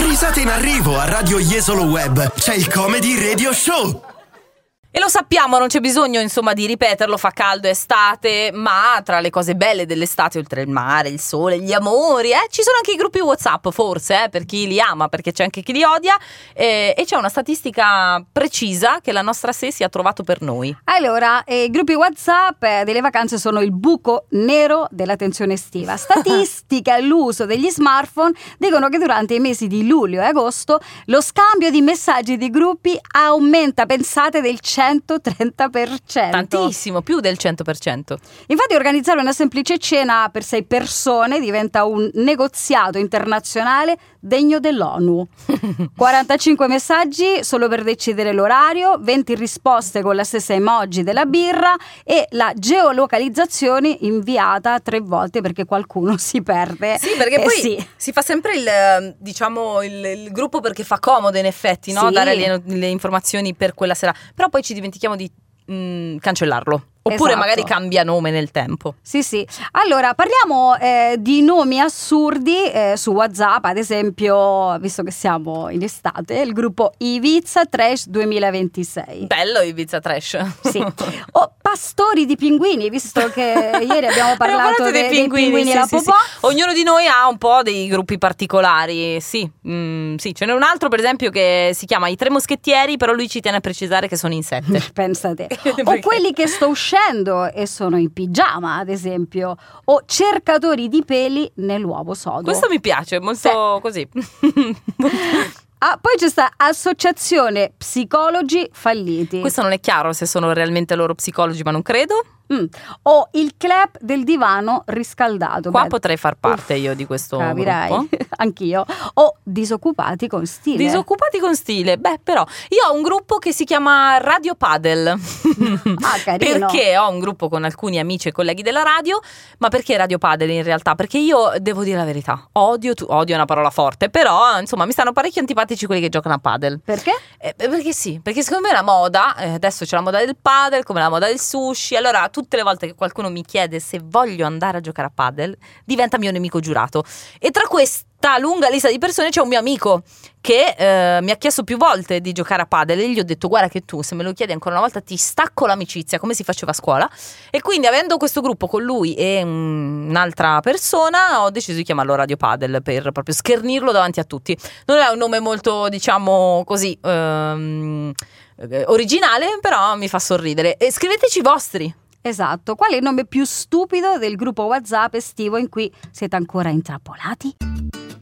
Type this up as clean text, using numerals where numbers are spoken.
Risate in arrivo a Radio Jesolo Web. C'è il Comedy Radio Show. E lo sappiamo, non c'è bisogno insomma di ripeterlo, fa caldo, è estate, ma tra le cose belle dell'estate, oltre il mare, il sole, gli amori, ci sono anche i gruppi WhatsApp, forse, per chi li ama, perché c'è anche chi li odia, e c'è una statistica precisa che la nostra Sesi ha trovato per noi. Allora, i gruppi WhatsApp delle vacanze sono il buco nero della tensione estiva. Statistica all'uso degli smartphone dicono che durante i mesi di luglio e agosto lo scambio di messaggi di gruppi aumenta, pensate, del 130%. Tantissimo, più del 100%. Infatti organizzare una semplice cena per 6 persone diventa un negoziato internazionale degno dell'ONU. 45 messaggi solo per decidere l'orario, 20 risposte con la stessa emoji della birra e la geolocalizzazione inviata 3 volte perché qualcuno si perde. Sì, perché poi si fa sempre il gruppo perché fa comodo in effetti, no? Sì. Dare le informazioni per quella sera. Però poi ci dimentichiamo di cancellarlo. Oppure Esatto. magari cambia nome nel tempo. Sì. Allora, parliamo di nomi assurdi su WhatsApp, ad esempio, visto che siamo in estate, il gruppo Ibiza Trash 2026. Bello Ibiza Trash. Sì. O pastori di pinguini, visto che ieri abbiamo parlato dei pinguini e la popò. Sì. Ognuno di noi ha un po' dei gruppi particolari. Sì, ce n'è un altro per esempio che si chiama I Tre Moschettieri, però lui ci tiene a precisare che sono in 7. Pensate. O quelli che sto uscendo e sono in pigiama, ad esempio, o cercatori di peli nell'uovo sodo. Questo mi piace, molto così. Poi c'è sta associazione psicologi falliti. Questo non è chiaro se sono realmente loro psicologi, ma non credo. O il club del divano riscaldato. Qua potrei far parte io di questo gruppo. Anch'io. O disoccupati con stile. Disoccupati con stile. Beh, però io ho un gruppo che si chiama Radio Padel. Carino. Perché ho un gruppo con alcuni amici e colleghi della radio. Ma perché Radio Padel in realtà? Perché io devo dire la verità, odio è una parola forte, però insomma mi stanno parecchio antipatici quelli che giocano a padel. Perché? Perché sì, perché secondo me la moda, adesso c'è la moda del padel come la moda del sushi. Allora tutte le volte che qualcuno mi chiede se voglio andare a giocare a padel diventa mio nemico giurato. E tra questa lunga lista di persone c'è un mio amico che mi ha chiesto più volte di giocare a padel e gli ho detto: guarda che tu se me lo chiedi ancora una volta ti stacco l'amicizia, come si faceva a scuola. E quindi, avendo questo gruppo con lui e un'altra persona, ho deciso di chiamarlo Radio Padel per proprio schernirlo davanti a tutti. Non è un nome molto, diciamo così, originale, però mi fa sorridere. E scriveteci i vostri. Esatto. Qual è il nome più stupido del gruppo WhatsApp estivo in cui siete ancora intrappolati?